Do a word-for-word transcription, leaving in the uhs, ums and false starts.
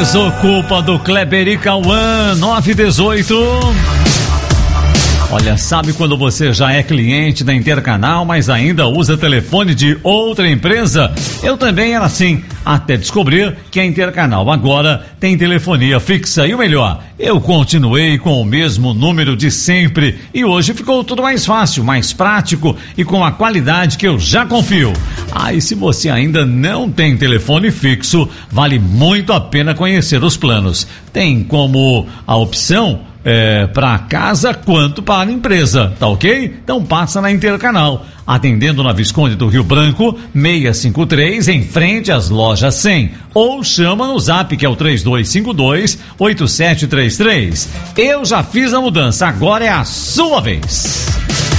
Desocupa do Kleber e Cauã, nove e dezoito. Olha, sabe quando você já é cliente da Intercanal, mas ainda usa telefone de outra empresa? Eu também era assim, até descobrir que a Intercanal agora tem telefonia fixa. E o melhor, eu continuei com o mesmo número de sempre e hoje ficou tudo mais fácil, mais prático e com a qualidade que eu já confio. Ah, e se você ainda não tem telefone fixo, vale muito a pena conhecer os planos. Tem como a opção É, para casa quanto para a empresa, tá ok? Então passa na Intercanal, atendendo na Visconde do Rio Branco, seiscentos e cinquenta e três, em frente às lojas cem, ou chama no zap que é o três dois cinco dois, oito sete três três. Eu já fiz a mudança, agora é a sua vez.